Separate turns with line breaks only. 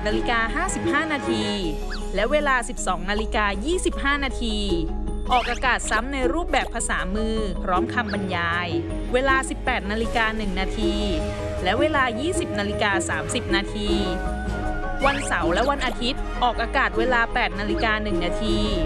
18:55 นาทีและเวลา 12:25 นาทีออกอากาศซ้ำในรูปแบบภาษามือพร้อมคำบรรยายเวลา 18:01 นาทีและเวลา 20:30 นาทีวันเสาร์และวันอาทิตย์ออกอากาศเวลา 8:01 นาที